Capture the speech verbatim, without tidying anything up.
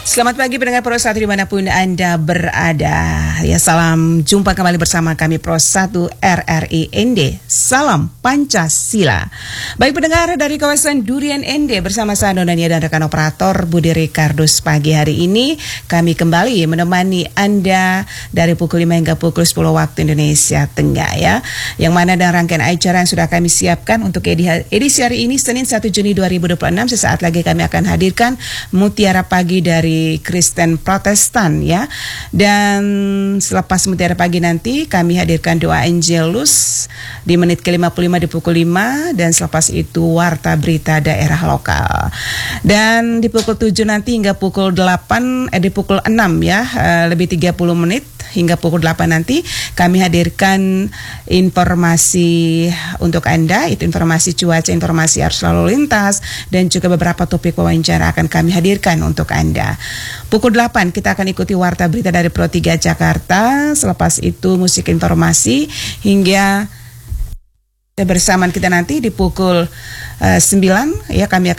Selamat pagi pendengar Pro satu dimanapun Anda berada. Ya, salam jumpa kembali bersama kami Pro satu R R I N D. Salam Pancasila. Baik pendengar dari kawasan Durian N D bersama saya Nonania dan rekan operator Budi Rikardus. Pagi hari ini kami kembali menemani Anda dari pukul lima hingga pukul sepuluh waktu Indonesia Tengah ya. Yang mana dengan rangkaian acara yang sudah kami siapkan untuk edisi hari ini Senin satu Juni dua ribu dua puluh enam. Sesaat lagi kami akan hadirkan Mutiara Pagi dari Kristen Protestan ya. Dan selepas Mutiara Pagi nanti kami hadirkan doa Angelus di menit ke lima puluh lima di pukul lima, dan selepas itu warta berita daerah lokal. Dan di pukul tujuh nanti hingga pukul delapan eh di pukul enam ya, eh, lebih tiga puluh menit hingga pukul delapan nanti kami hadirkan informasi untuk Anda, itu informasi cuaca, informasi arus lalu lintas, dan juga beberapa topik wawancara akan kami hadirkan untuk Anda. Pukul delapan kita akan ikuti warta berita dari Pro tiga Jakarta, selepas itu musik informasi hingga bersamaan kita nanti di pukul uh, sembilan ya, kami akan